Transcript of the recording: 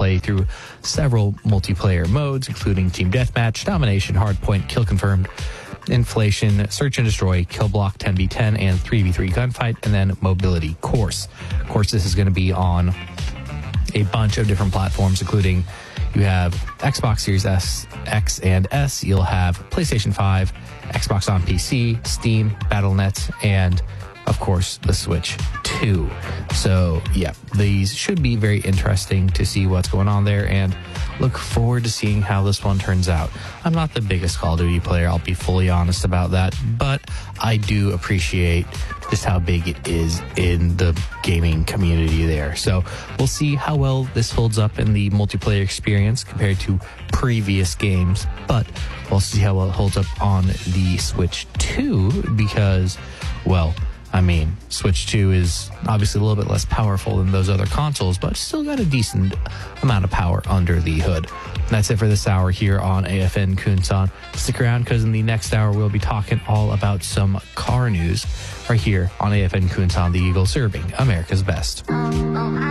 play through several multiplayer modes, including Team Deathmatch, Domination, Hardpoint, Kill Confirmed, Inflation, Search and Destroy, Kill Block 10v10, and 3v3 Gunfight, and then Mobility Course. Of course, this is going to be on a bunch of different platforms, including you have Xbox Series S, X, and S. You'll have PlayStation 5, Xbox on PC, Steam, Battle.net, and of course, the Switch 2. So, yeah, these should be very interesting to see what's going on there, and look forward to seeing how this one turns out. I'm not the biggest Call of Duty player, I'll be fully honest about that, but I do appreciate just how big it is in the gaming community there. So we'll see how well this holds up in the multiplayer experience compared to previous games, but we'll see how well it holds up on the Switch 2 because, well, I mean, Switch 2 is obviously a little bit less powerful than those other consoles, but still got a decent amount of power under the hood. That's it for this hour here on AFN Kunsan. Stick around because in the next hour we'll be talking all about some car news right here on AFN Kunsan, the Eagle, serving America's best.